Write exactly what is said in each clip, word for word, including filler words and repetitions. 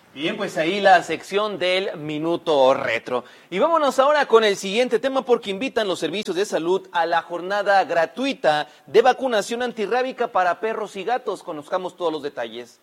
Bien, pues ahí la sección del Minuto Retro. Y vámonos ahora con el siguiente tema porque invitan los servicios de salud a la jornada gratuita de vacunación antirrábica para perros y gatos. Conozcamos todos los detalles.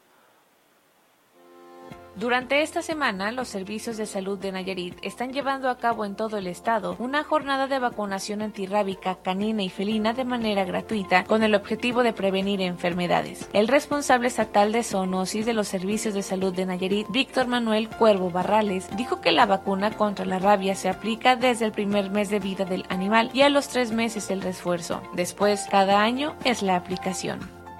Durante esta semana, los servicios de salud de Nayarit están llevando a cabo en todo el estado una jornada de vacunación antirrábica canina y felina de manera gratuita con el objetivo de prevenir enfermedades. El responsable estatal de zoonosis de los servicios de salud de Nayarit, Víctor Manuel Cuervo Barrales, dijo que la vacuna contra la rabia se aplica desde el primer mes de vida del animal y a los tres meses el refuerzo. Después, cada año es la aplicación.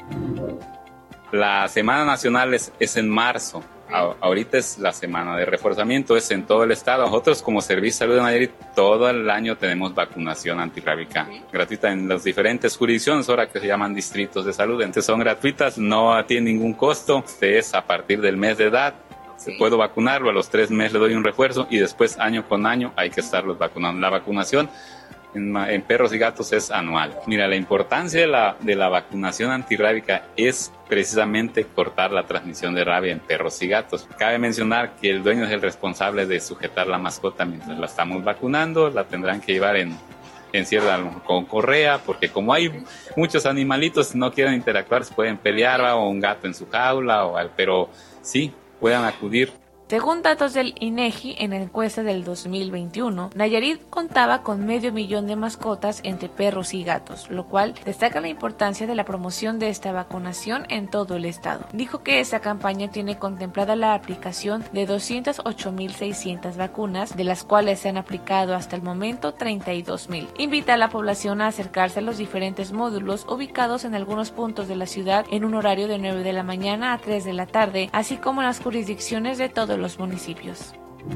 La Semana Nacional es, es en marzo. A, ahorita es la semana de reforzamiento, es en todo el estado. Nosotros como Servicio de Salud de Nayarit todo el año tenemos vacunación antirrábica gratuita en las diferentes jurisdicciones, ahora que se llaman distritos de salud. Entonces son gratuitas, no tienen ningún costo, es a partir del mes de edad. Se puedo vacunarlo, a los tres meses le doy un refuerzo y después año con año hay que estarlos vacunando. La vacunación en, en perros y gatos es anual. Mira, la importancia de la, de la vacunación antirrábica es precisamente cortar la transmisión de rabia en perros y gatos. Cabe mencionar que el dueño es el responsable de sujetar la mascota mientras la estamos vacunando, la tendrán que llevar en, en cierta con correa, porque como hay muchos animalitos que no quieren interactuar, se pueden pelear, ¿va? O un gato en su jaula, o, pero sí, puedan acudir. Según datos del INEGI, en la encuesta del dos mil veintiuno, Nayarit contaba con medio millón de mascotas entre perros y gatos, lo cual destaca la importancia de la promoción de esta vacunación en todo el estado. Dijo que esta campaña tiene contemplada la aplicación de doscientas ocho mil seiscientas vacunas, de las cuales se han aplicado hasta el momento treinta y dos mil. Invita a la población a acercarse a los diferentes módulos ubicados en algunos puntos de la ciudad en un horario de nueve de la mañana a tres de la tarde, así como en las jurisdicciones de todo los municipios.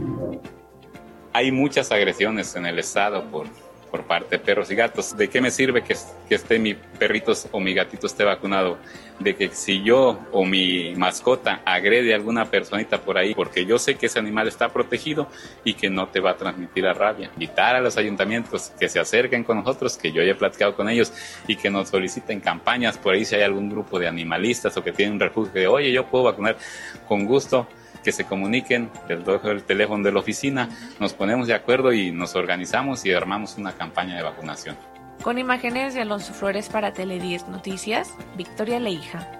Hay muchas agresiones en el estado por, por parte de perros y gatos. ¿De qué me sirve que, que esté mi perrito o mi gatito esté vacunado? De que si yo o mi mascota agrede a alguna personita por ahí, porque yo sé que ese animal está protegido y que no te va a transmitir la rabia. Invitar a los ayuntamientos que se acerquen con nosotros, que yo ya he platicado con ellos y que nos soliciten campañas por ahí si hay algún grupo de animalistas o que tienen un refugio de, oye, yo puedo vacunar, con gusto. Que se comuniquen, les doy el teléfono de la oficina, nos ponemos de acuerdo y nos organizamos y armamos una campaña de vacunación. Con imágenes de Alonso Flores para Tele diez Noticias, Victoria Leija.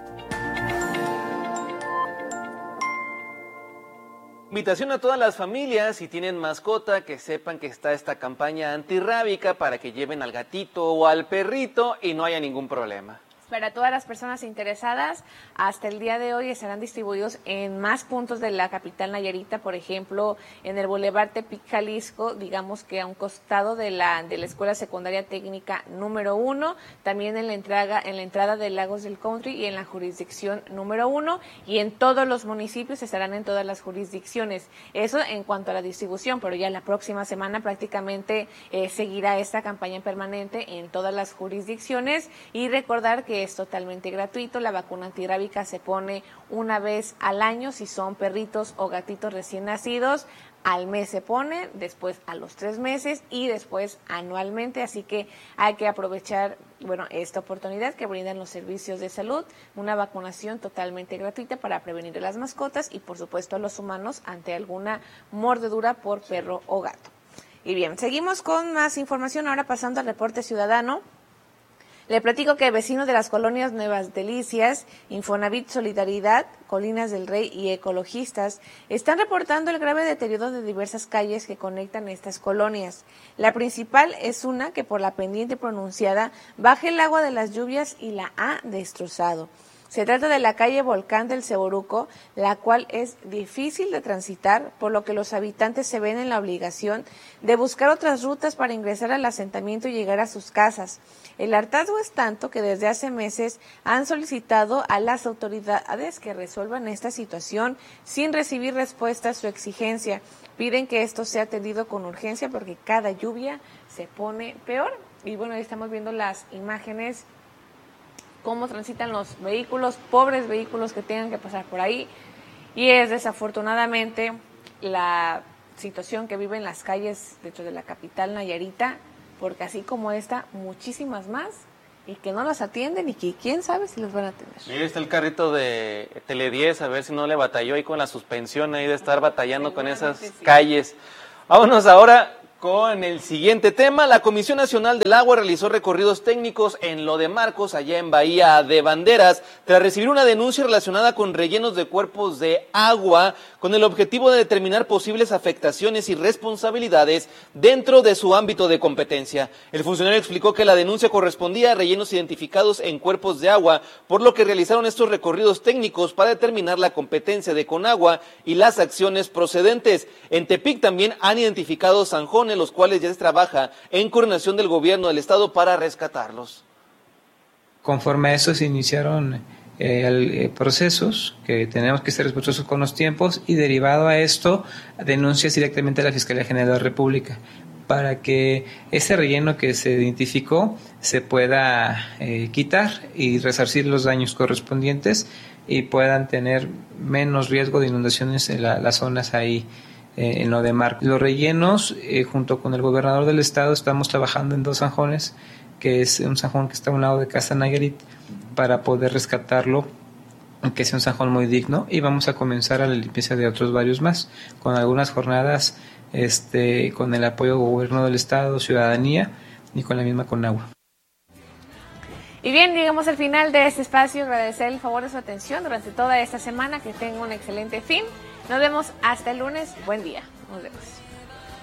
Invitación a todas las familias, si tienen mascota, que sepan que está esta campaña antirrábica para que lleven al gatito o al perrito y no haya ningún problema. Para todas las personas interesadas, hasta el día de hoy estarán distribuidos en más puntos de la capital nayarita, por ejemplo, en el Boulevard Tepic, Jalisco, digamos que a un costado de la de la Escuela Secundaria Técnica número uno, también en la entrada en la entrada de Lagos del Country y en la jurisdicción número uno, y en todos los municipios estarán en todas las jurisdicciones. Eso en cuanto a la distribución, pero ya la próxima semana prácticamente eh, seguirá esta campaña permanente en todas las jurisdicciones, y recordar que es totalmente gratuito. La vacuna antirrábica se pone una vez al año si son perritos o gatitos recién nacidos. Al mes se pone, después a los tres meses y después anualmente, así que hay que aprovechar, bueno, esta oportunidad que brindan los servicios de salud, una vacunación totalmente gratuita para prevenir a las mascotas y por supuesto a los humanos ante alguna mordedura por perro o gato. Y bien, seguimos con más información, ahora pasando al reporte ciudadano. Le platico que vecinos de las colonias Nuevas Delicias, Infonavit Solidaridad, Colinas del Rey y ecologistas están reportando el grave deterioro de diversas calles que conectan estas colonias. La principal es una que por la pendiente pronunciada baja el agua de las lluvias y la ha destrozado. Se trata de la calle Volcán del Ceboruco, la cual es difícil de transitar, por lo que los habitantes se ven en la obligación de buscar otras rutas para ingresar al asentamiento y llegar a sus casas. El hartazgo es tanto que desde hace meses han solicitado a las autoridades que resuelvan esta situación sin recibir respuesta a su exigencia. Piden que esto sea atendido con urgencia porque cada lluvia se pone peor. Y bueno, ahí estamos viendo las imágenes, cómo transitan los vehículos, pobres vehículos que tengan que pasar por ahí, y es desafortunadamente la situación que viven las calles dentro de la capital nayarita, porque así como esta, muchísimas más, y que no los atienden y que quién sabe si los van a atender. Mira, está el carrito de Tele diez, a ver si no le batalló ahí con la suspensión ahí de estar batallando con esas sí. calles. Vámonos ahora con el siguiente tema. La Comisión Nacional del Agua realizó recorridos técnicos en Lo de Marcos, allá en Bahía de Banderas, tras recibir una denuncia relacionada con rellenos de cuerpos de agua, con el objetivo de determinar posibles afectaciones y responsabilidades dentro de su ámbito de competencia. El funcionario explicó que la denuncia correspondía a rellenos identificados en cuerpos de agua, por lo que realizaron estos recorridos técnicos para determinar la competencia de Conagua y las acciones procedentes. En Tepic también han identificado zanjones, los cuales ya se trabaja en coordinación del gobierno del estado para rescatarlos. Conforme a eso se iniciaron eh, eh, procesos que tenemos que ser respetuosos con los tiempos y derivado a esto denuncias directamente a la Fiscalía General de la República para que ese relleno que se identificó se pueda eh, quitar y resarcir los daños correspondientes y puedan tener menos riesgo de inundaciones en la, las zonas ahí en Lo de Marcos. Los rellenos, eh, junto con el gobernador del estado, estamos trabajando en dos zanjones, que es un zanjón que está a un lado de Casa Nayarit, para poder rescatarlo, que sea un zanjón muy digno, y vamos a comenzar a la limpieza de otros varios más, con algunas jornadas este, con el apoyo del gobierno del estado, ciudadanía, y con la misma Conagua. Y bien, llegamos al final de este espacio. Agradecer el favor de su atención durante toda esta semana. Que tenga un excelente fin. Nos vemos hasta el lunes. Buen día. Nos vemos.